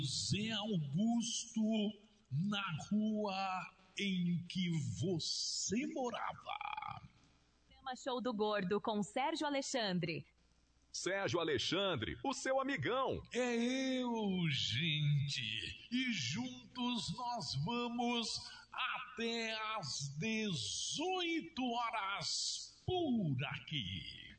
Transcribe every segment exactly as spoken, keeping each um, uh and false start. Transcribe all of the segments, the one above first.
Zé Augusto, na rua em que você morava. Tema Show do Gordo com Sérgio Alexandre. Sérgio Alexandre, o seu amigão. É eu, gente. E juntos nós vamos até às dezoito horas por aqui.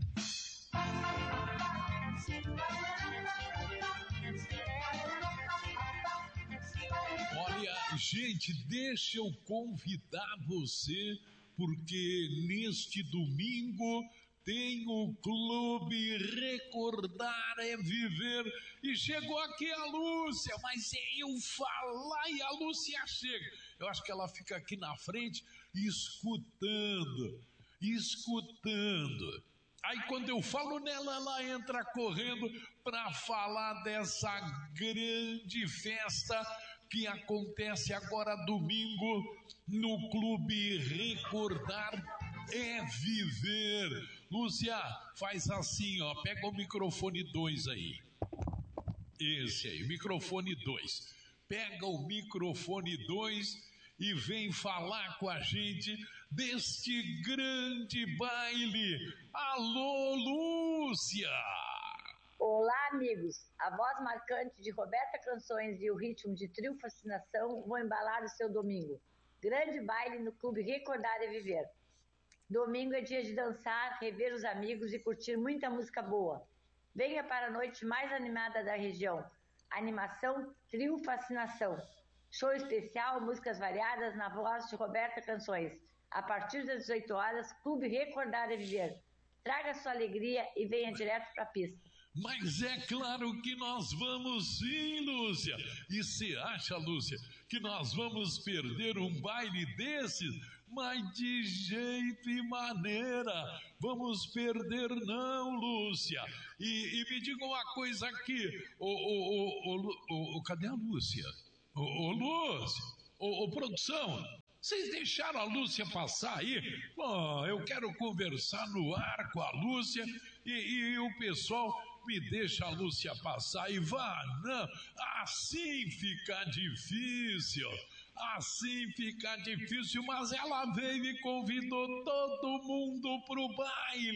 Olha, gente, deixa eu convidar você, porque neste domingo tem o Clube Recordar é Viver. E chegou aqui a Lúcia, mas é eu falar e a Lúcia chega. Eu acho que ela fica aqui na frente escutando, escutando. Aí quando eu falo nela, ela entra correndo para falar dessa grande festa que acontece agora domingo no Clube Recordar é Viver. Lúcia, faz assim, ó, pega o microfone dois aí. Esse aí, microfone dois. Pega o microfone dois e vem falar com a gente deste grande baile. Alô, Lúcia! Olá, amigos. A voz marcante de Roberta Canções e o ritmo de Trio Fascinação vão embalar o seu domingo. Grande baile no Clube Recordar é Viver. Domingo é dia de dançar, rever os amigos e curtir muita música boa. Venha para a noite mais animada da região. Animação Trio Fascinação. Show especial, músicas variadas na voz de Roberta Canções. A partir das dezoito horas, Clube Recordar é Viver. Traga sua alegria e venha direto para a pista. Mas é claro que nós vamos sim, Lúcia. E você acha, Lúcia, que nós vamos perder um baile desses? Mas de jeito e maneira. Vamos perder não, Lúcia. E, e me diga uma coisa aqui. Ô, ô, ô, ô, ô, cadê a Lúcia? Ô, ô Lúcia, ô, ô produção, vocês deixaram a Lúcia passar aí? Bom, eu quero conversar no ar com a Lúcia e, e o pessoal me deixa a Lúcia passar e vá, não, assim fica difícil, assim fica difícil, mas ela veio e convidou todo mundo pro baile.